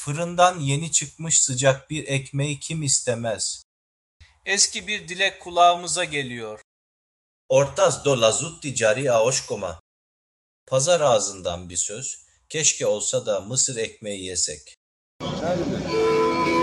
Fırından yeni çıkmış sıcak bir ekmeği kim istemez? Eski bir dilek kulağımıza geliyor. Ortaz do lazut ticari aoşkoma. Pazar ağzından bir söz, keşke olsa da mısır ekmeği yesek.